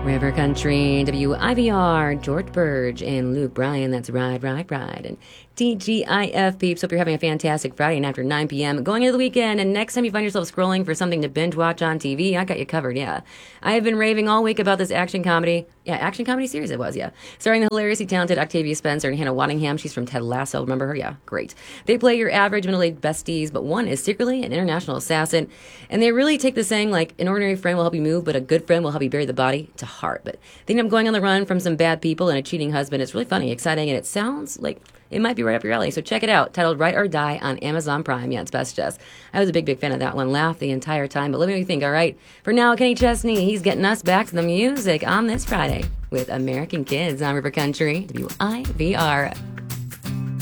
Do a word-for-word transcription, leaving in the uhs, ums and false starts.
River Country, W I V R, George Burge, and Luke Bryan. That's Ride, Ride, Ride. And T G I F peeps. Hope you're having a fantastic Friday and after nine p.m. going into the weekend. And next time you find yourself scrolling for something to binge watch on T V, I got you covered, yeah. I have been raving all week about this action comedy. Yeah, action comedy series it was, yeah. Starring the hilariously talented Octavia Spencer and Hannah Waddingham. She's from Ted Lasso. Remember her? Yeah, great. They play your average middle-aged besties, but one is secretly an international assassin. And they really take the saying, like, an ordinary friend will help you move, but a good friend will help you bury the body to heart. But they end up going on the run from some bad people and a cheating husband. It's really funny, exciting, and it sounds like it might be right up your alley. So check it out, titled Ride or Die on Amazon Prime. Yeah, it's Best Jess. I was a big, big fan of that one. Laughed the entire time. But let me know what you think, all right? For now, Kenny Chesney, he's getting us back to the music on this Friday with American Kids on River Country, W I V R.